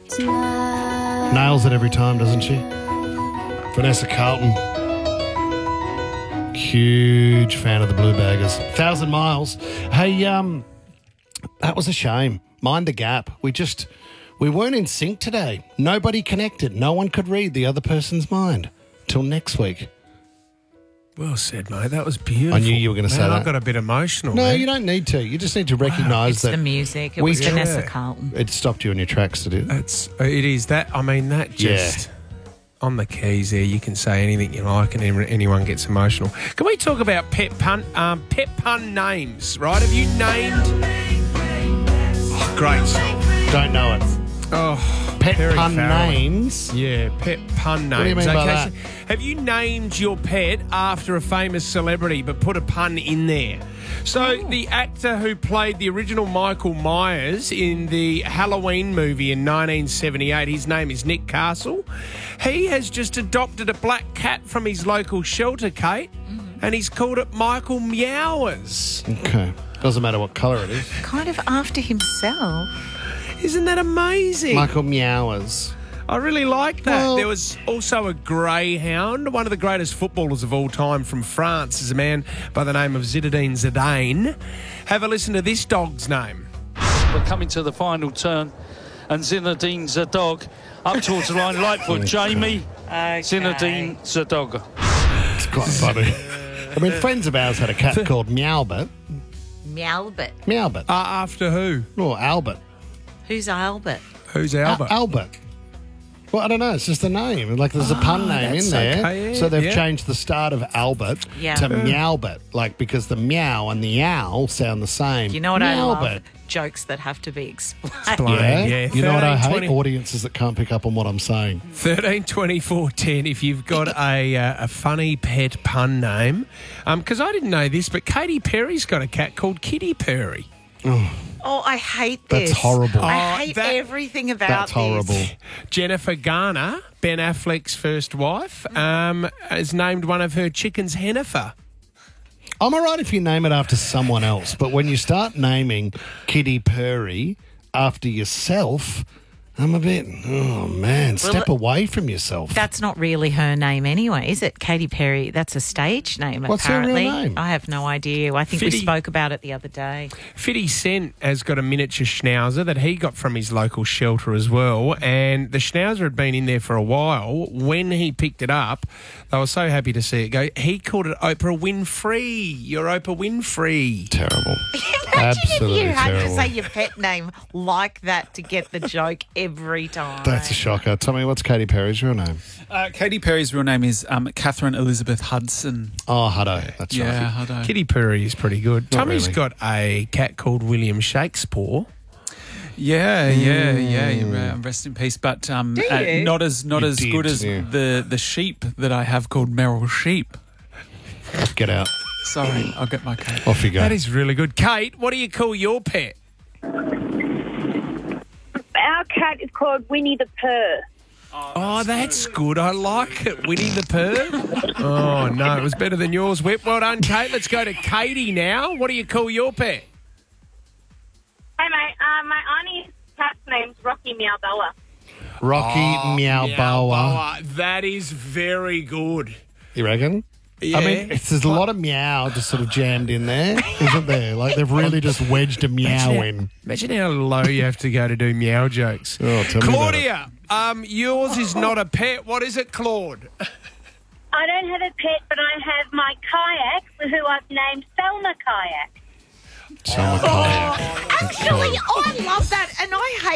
Nails it every time, doesn't she? Vanessa Carlton. Huge fan of the Blue Baggers. 1,000 Miles. Hey, that was a shame. Mind the gap. We weren't in sync today. Nobody connected. No one could read the other person's mind. Till next week. Well said, mate. That was beautiful. I knew you were going to say that. I got a bit emotional. No, man. you don't need to. You just need to recognise that. It's the music. It was Vanessa Carlton. It stopped you in your tracks to do. It is that. I mean, that just on the keys there. You can say anything you like, and anyone gets emotional. Can we talk about pet pun names? Right? Have you named? Oh, great song. Don't know it. Oh, Pet Perry pun Farrell. names? Yeah, pet pun names. What do you mean by that? So have you named your pet after a famous celebrity but put a pun in there? So the actor who played the original Michael Myers in the Halloween movie in 1978, his name is Nick Castle. He has just adopted a black cat from his local shelter, Kate, and he's called it Michael Meowers. Okay. Doesn't matter what colour it is. Kind of after himself. Isn't that amazing? Michael Meowers. I really like that. Well- There was also a greyhound. One of the greatest footballers of all time from France is a man by the name of Zinedine Zidane. Have a listen to this dog's name. We're coming to the final turn, and Zinedine's a dog up towards the line. Lightfoot, Jamie, Zinedine's a dog. It's quite funny. I mean, friends of ours had a cat called Meowbert. Meowbert. Meowbert. After who? Or Albert. Who's Albert? Who's Albert? Albert. Well, I don't know. It's just a name. Like, there's a pun name in that's there. okay, yeah, So they've yeah. changed the start of Albert to Meowbert. Like, because the meow and the owl sound the same. You know what I love? Meowbert. Jokes that have to be explained. Yeah. You know what I 13, hate? 20 Audiences that can't pick up on what I'm saying. 13 24 10 if you've got a funny pet pun name. Because I didn't know this, but Katy Perry's got a cat called Kitty Perry. Oh, I hate this. That's horrible. I hate that- everything about That's horrible. this. Jennifer Garner, Ben Affleck's first wife, has named one of her chickens Hennifer. I'm all right if you name it after someone else, but when you start naming Kitty Perry after yourself, I'm a bit, oh man, step away from yourself. That's not really her name anyway, is it? Katy Perry, that's a stage name, What's her real apparently. name? I have no idea. I think we Fiddy. spoke about it the other day. 50 Cent has got a miniature schnauzer that he got from his local shelter as well, and the schnauzer had been in there for a while. When he picked it up, they were so happy to see it go. He called it Oprah Winfrey. You're Oprah Winfrey. Terrible. Imagine Absolutely if you had terrible. to say your pet name like that to get the joke every time. That's a shocker. Tell me, what's Katy Perry's real name? Katy Perry's real name is Catherine Elizabeth Hudson. Oh, Hutto. That's Yeah, right. Huddo. Kitty Perry is pretty good. Not Tommy's really. got a cat called William Shakespeare. Yeah. Rest in peace. But you? not as You good did, as yeah. the sheep that I have called Meryl Sheep. Get out. Sorry, I'll get my cat. Off you go. That is really good. Kate, what do you call your pet? Our cat is called Winnie the Purr. Oh, that's good. I like it. Winnie the Purr. Oh, no, it was better than yours, Whip. Well done, Kate. Let's go to Katie now. What do you call your pet? Hey, mate. My auntie's cat's name's Rocky Meowbella. Rocky Meow Boa. That is very good. You reckon? Yeah. I mean, there's a lot of meow just sort of jammed in there, isn't there? Like, they've really just wedged a meow in. Imagine how low you have to go to do meow jokes. Oh, tell me about it. Claudia, yours is not a pet. What is it, Claude? I don't have a pet, but I have my kayak, who I've named Selma Kayak. Selma Kayak. Actually, I love that, and I hate